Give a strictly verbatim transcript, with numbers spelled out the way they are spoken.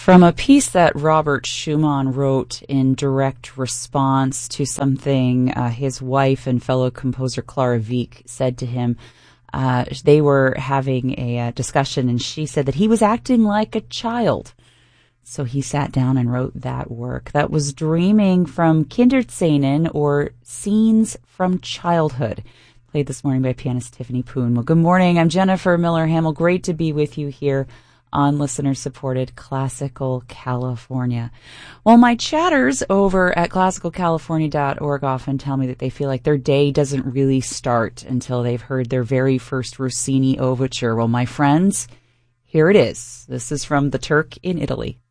From a piece that Robert Schumann wrote in direct response to something uh, his wife and fellow composer Clara Wieck said to him. Uh, they were having a uh, discussion, and she said that he was acting like a child. So he sat down and wrote that work. That was Dreaming from Kinderscenen, or Scenes from Childhood, played this morning by pianist Tiffany Poon. Well, good morning. I'm Jennifer Miller-Hamill. Great to be with you here on listener-supported Classical California. Well, my chatters over at classical california dot org often tell me that they feel like their day doesn't really start until they've heard their very first Rossini overture. Well, my friends, here it is. This is from The Turk in Italy.